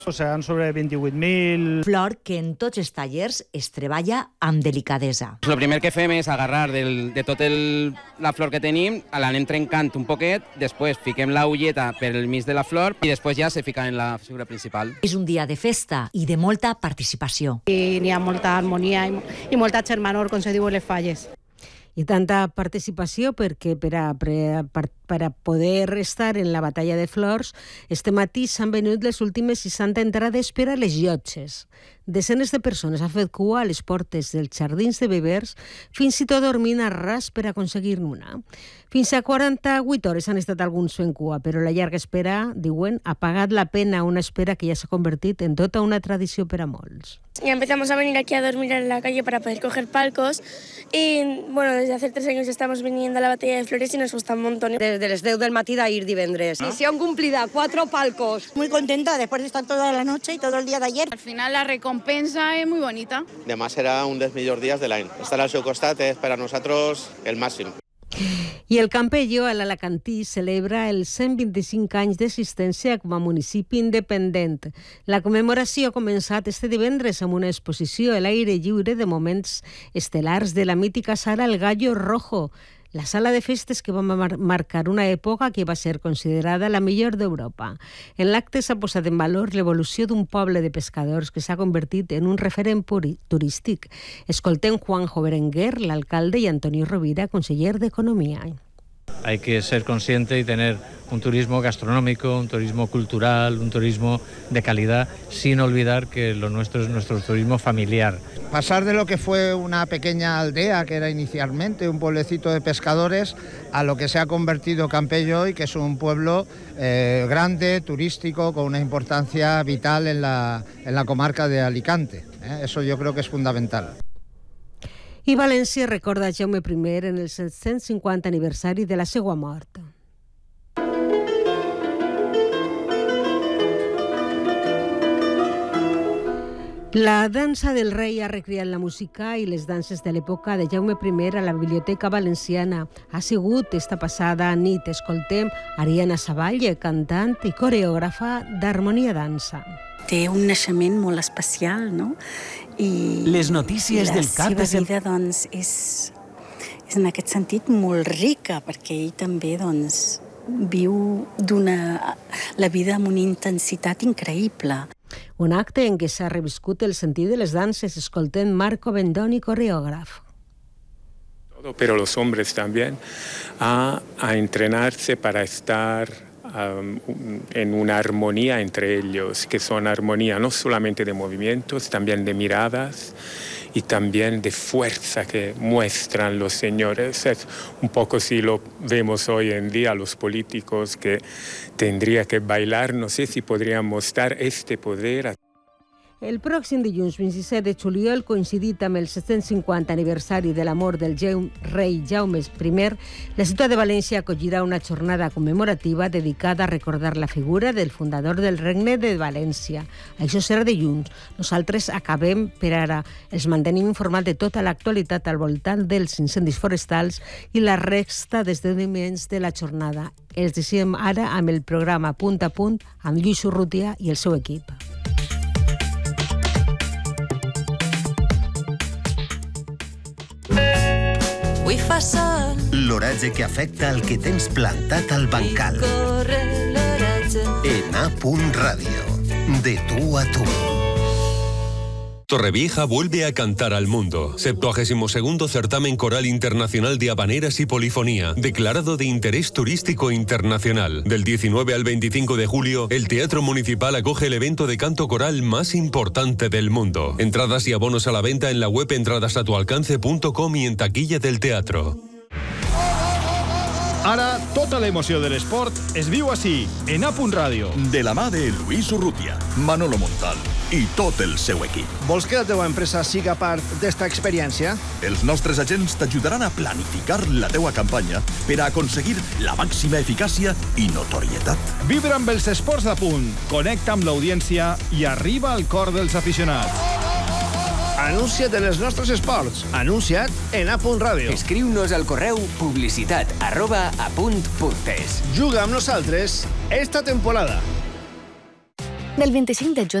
Seran sobre 28.000. Flor que en tots els tallers es treballa amb delicadesa. El primer que fem és agarrar de tota la flor que tenim, l'anem trencant un poquet, després fiquem la ulleta per el mig de la flor i després ja se fica en la figura principal. És un dia de festa i de molta participació. I n'hi ha molta harmonia i molta germanor, com se diu en les falles. I tanta participació perquè per a poder estar en la batalla de flors, este matí s'han venut les últimes 60 entrades per a les llotges. Desenes de persones han fet cua a les portes dels jardins de bebers, fins i tot dormint a ras per aconseguir-ne una. Fins a 48 hores han estat alguns fent cua, però la llarga espera, diuen, ha pagat la pena, una espera que ja s'ha convertit en tota una tradició per a molts. Ya empezamos a venir aquí a dormir en la calle para poder coger palcos y bueno, desde hace 3 años estamos viniendo a la batalla de flores y nos gusta un montón. Desde les 10 del matí d'ahir divendres. Misión cumplida, 4 palcos. Muy contenta después de estar toda la noche y todo el día de ayer. Al final la recompensa es muy bonita. Demà serà un dels millors dies de l'any. Estar al seu costat és per a nosaltres el màxim. I el Campello, a l'Alacantí, celebra els 125 anys d'existència com a municipi independent. La commemoració ha començat este divendres amb una exposició a l'aire lliure de moments estel·lars de la mítica sala El Gallo Rojo, la sala de festes que va marcar una època que va ser considerada la millor d'Europa. En l'acte s'ha posat en valor l'evolució d'un poble de pescadors que s'ha convertit en un referent turístic. Escoltem Juanjo Berenguer, l'alcalde, i Antonio Rovira, conseller d'Economía. Hay que ser consciente y tener un turismo gastronómico, un turismo cultural, un turismo de calidad, sin olvidar que lo nuestro es nuestro turismo familiar. Pasar de lo que fue una pequeña aldea, que era inicialmente un pueblecito de pescadores, a lo que se ha convertido Campello hoy, que es un pueblo grande, turístico, con una importancia vital en la comarca de Alicante. Eso yo creo que es fundamental. I València recorda Jaume I en el 750 aniversari de la seva mort. La dansa del rei ha recreat la música i les danses de l'època de Jaume I a la Biblioteca Valenciana. Ha sigut esta passada nit. Escoltem Ariana Savalle, cantant i coreògrafa d'harmonia dansa. Té un naixement molt especial, no? I les notícies del cap de... La seva vida, doncs, és en aquest sentit molt rica, perquè ell també, doncs, viu la vida amb una intensitat increïble. Un acte en què s'ha reviscut el sentit de les danses. Escoltem Marco Bendoni, coreògraf. Pero los hombres también a entrenarse para estar en una armonía entre ellos, que son armonía no solamente de movimientos, también de miradas y también de fuerza que muestran los señores. Es un poco si lo vemos hoy en día los políticos que tendría que bailar, no sé si podrían mostrar este poder. El pròxim dilluns 27 de juliol, coincidit amb el 750 aniversari de la mort del rei Jaume I, la ciutat de València acollirà una jornada commemorativa dedicada a recordar la figura del fundador del Regne de València. Això serà dilluns. Nosaltres acabem per ara. Els mantenim informats de tota l'actualitat al voltant dels incendis forestals i la resta d'esdeveniments de la jornada. Els deixem ara amb el programa Punt a Punt amb Lluís Urrutia i el seu equip. L'oratge que afecta el que tens plantat al bancal. En A.Radio. De tú a tú. Torrevieja vuelve a cantar al mundo. 72º Certamen Coral Internacional de Habaneras y Polifonía, declarado de interés turístico internacional. Del 19 al 25 de julio, el Teatro Municipal acoge el evento de canto coral más importante del mundo. Entradas y abonos a la venta en la web entradasatualcance.com y en taquilla del teatro. Ara, tota l'emoció de l'esport es viu així, en A.Radio. De la mà de Lluís Urrutia, Manolo Montal i tot el seu equip. Vols que la teva empresa siga part d'esta experiència? Els nostres agents t'ajudaran a planificar la teua campanya per a aconseguir la màxima eficàcia i notorietat. Vibra amb els esports de punt, connecta amb l'audiència i arriba al cor dels aficionats. Anuncia't en els nostres esports. Anuncia't en A.Radio. Escriu-nos al correu publicitat@apunt.es. Juga amb nosaltres esta temporada. Del 25 de juny